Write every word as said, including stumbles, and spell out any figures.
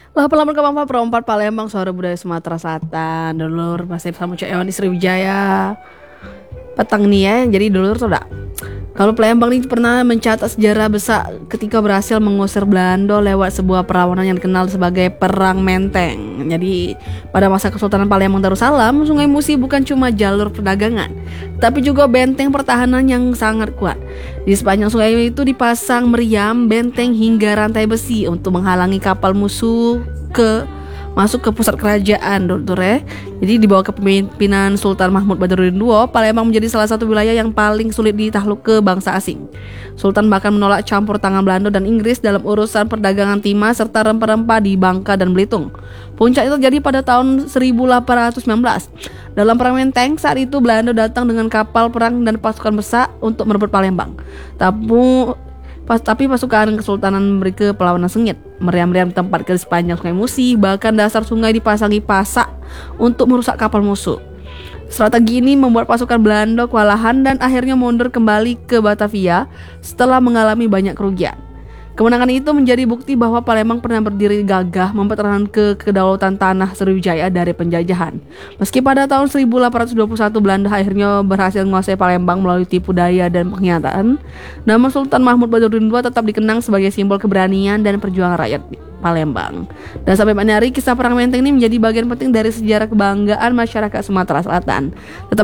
Lah pelamar kemampa perempat Palembang suara budaya Sumatera Selatan dulur masih sama Cak Ewan Sriwijaya petang nih ya. Jadi dulur tuh dak kalau Palembang ini pernah mencatat sejarah besar ketika berhasil mengusir Belanda lewat sebuah perlawanan yang dikenal sebagai Perang Menteng. Jadi pada masa Kesultanan Palembang Darussalam, Sungai Musi bukan cuma jalur perdagangan, tapi juga benteng pertahanan yang sangat kuat. Di sepanjang sungai itu dipasang meriam, benteng hingga rantai besi untuk menghalangi kapal musuh ke masuk ke pusat kerajaan, Dokter ya. Jadi di bawah kepemimpinan Sultan Mahmud Badarudin kedua, Palembang menjadi salah satu wilayah yang paling sulit ditakluk ke bangsa asing. Sultan bahkan menolak campur tangan Belanda dan Inggris dalam urusan perdagangan timah serta rempah-rempah di Bangka dan Belitung. Puncak itu terjadi pada tahun seribu delapan ratus sembilan belas. Dalam Perang Menteng, saat itu Belanda datang dengan kapal perang dan pasukan besar untuk merebut Palembang. Tapi Pas, tapi pasukan Kesultanan memberi perlawanan sengit. Meriam-meriam ditempatkan di sepanjang Sungai Musi, bahkan dasar sungai dipasangi pasak untuk merusak kapal musuh. Strategi ini membuat pasukan Belanda kewalahan dan akhirnya mundur kembali ke Batavia setelah mengalami banyak kerugian. Kemenangan itu menjadi bukti bahwa Palembang pernah berdiri gagah mempertahankan kedaulatan tanah Sriwijaya dari penjajahan. Meski pada tahun seribu delapan ratus dua puluh satu Belanda akhirnya berhasil menguasai Palembang melalui tipu daya dan pengkhianatan, nama Sultan Mahmud Badarudin kedua tetap dikenang sebagai simbol keberanian dan perjuangan rakyat Palembang. Dan sampai pada hari kisah Perang Menteng ini menjadi bagian penting dari sejarah kebanggaan masyarakat Sumatera Selatan. Tetap